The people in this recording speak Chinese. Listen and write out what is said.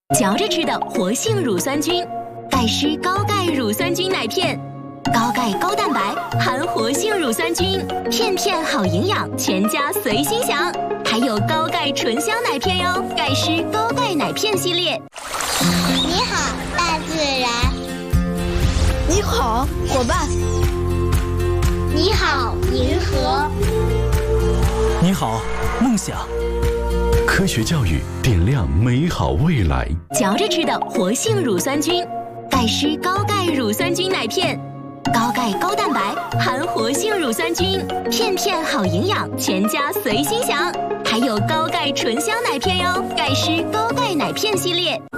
嚼着吃的活性乳酸菌，钙湿高钙乳酸菌奶片，高钙高蛋白，含活性乳酸菌，片片好营养，全家随心享。还有高钙醇香奶片哟，钙湿高钙奶片系列。 你好，大自然。 你好，伙伴。 你好，银河。 你好，梦想。 科学教育点亮美好未来。 嚼着吃的活性乳酸菌，钙湿高钙乳酸菌奶片，高钙高蛋白，含活性乳酸菌，片片好营养，全家随心享。还有高钙醇香奶片哟，钙湿高钙奶片系列。